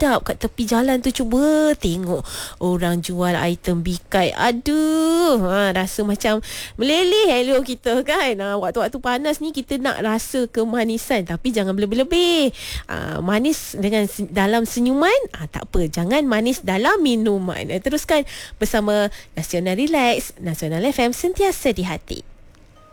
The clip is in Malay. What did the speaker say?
sedap kat tepi jalan tu. Cuba tengok orang jual item bikai. Aduh, rasa macam meleleh elok kita kan. Waktu-waktu panas ni kita nak rasa kemanisan, tapi jangan berlebih-lebih. Manis dengan dalam senyuman, tak apa. Jangan manis dalam minuman. Teruskan bersama Nasional Relax, Nasional FM, sentiasa di hati.